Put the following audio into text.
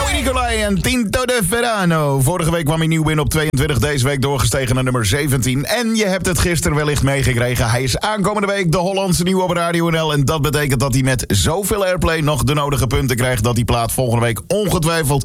Nicolai en Tinto de Verano. Vorige week kwam hij nieuw binnen op 22, deze week doorgestegen naar nummer 17. En je hebt het gisteren wellicht meegekregen. Hij is aankomende week de Hollandse nieuwe op Radio NL. En dat betekent dat hij met zoveel airplay nog de nodige punten krijgt dat die plaat volgende week ongetwijfeld